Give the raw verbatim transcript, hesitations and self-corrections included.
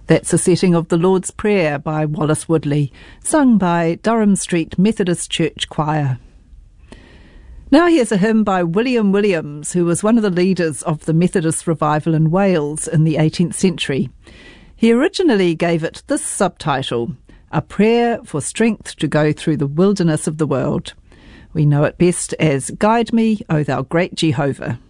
That's a setting of the Lord's Prayer by Wallace Woodley, sung by Durham Street Methodist Church Choir. Now here's a hymn by William Williams, who was one of the leaders of the Methodist revival in Wales in the eighteenth century. He originally gave it this subtitle, A Prayer for Strength to Go Through the Wilderness of the World. We know it best as Guide Me, O Thou Great Jehovah.